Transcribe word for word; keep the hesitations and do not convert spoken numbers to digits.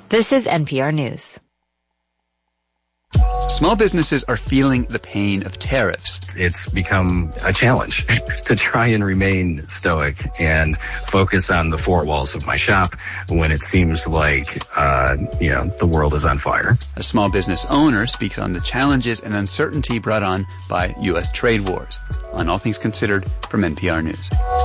This is N P R News. Small businesses are feeling the pain of tariffs. It's become a challenge to try and remain stoic and focus on the four walls of my shop when it seems like, uh, you know, the world is on fire. A small business owner speaks on the challenges and uncertainty brought on by U S trade wars. On All Things Considered from N P R News.